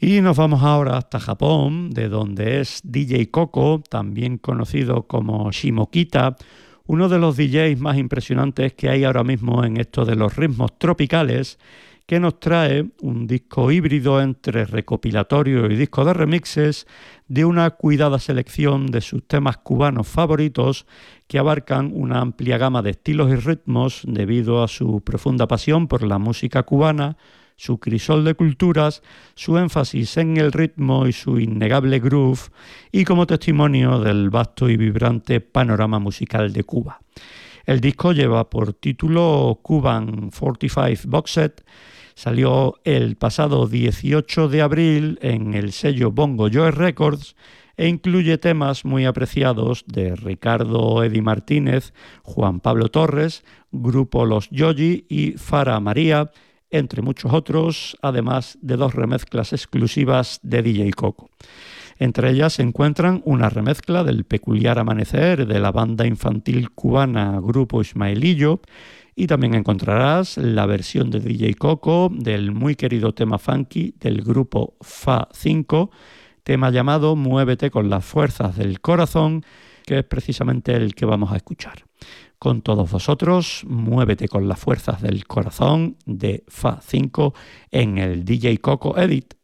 Y nos vamos ahora hasta Japón, de donde es DJ Coco, también conocido como Shimokita, uno de los DJs más impresionantes que hay ahora mismo en esto de los ritmos tropicales, que nos trae un disco híbrido entre recopilatorio y disco de remixes de una cuidada selección de sus temas cubanos favoritos que abarcan una amplia gama de estilos y ritmos debido a su profunda pasión por la música cubana, su crisol de culturas, su énfasis en el ritmo y su innegable groove, y como testimonio del vasto y vibrante panorama musical de Cuba. El disco lleva por título Cuban 45 Box Set, salió el pasado 18 de abril en el sello Bongo Joe Records e incluye temas muy apreciados de Ricardo Eddy Martínez, Juan Pablo Torres, Grupo Los Yogi y Fara María, entre muchos otros, además de 2 remezclas exclusivas de DJ Coco. Entre ellas se encuentran una remezcla del Peculiar Amanecer de la banda infantil cubana Grupo Ismaelillo, y también encontrarás la versión de DJ Coco del muy querido tema funky del grupo Fa 5, tema llamado Muévete con las fuerzas del corazón, que es precisamente el que vamos a escuchar. Con todos vosotros, Muévete con las fuerzas del corazón de Fa 5 en el DJ Coco Edit.